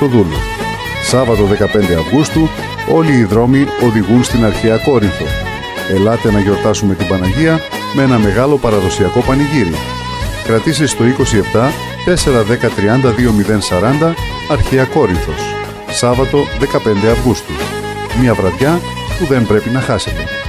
Χριστοδούλου. Σάββατο 15 Αυγούστου όλοι οι δρόμοι οδηγούν στην Αρχαία Κόρινθο. Ελάτε να γιορτάσουμε την Παναγία με ένα μεγάλο παραδοσιακό πανηγύρι. Κρατήσεις στο 27 410 32 040 Αρχαία Κόρινθος. Σάββατο 15 Αυγούστου. Μια βραδιά που δεν πρέπει να χάσετε.